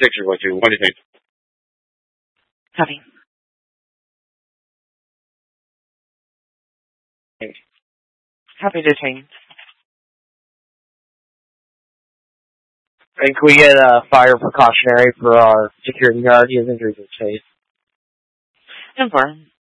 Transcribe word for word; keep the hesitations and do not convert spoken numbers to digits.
six or what two? What do you think? Copy. Happy to change. And can we get a fire precautionary for our security guard? He has injuries in his face. Confirm.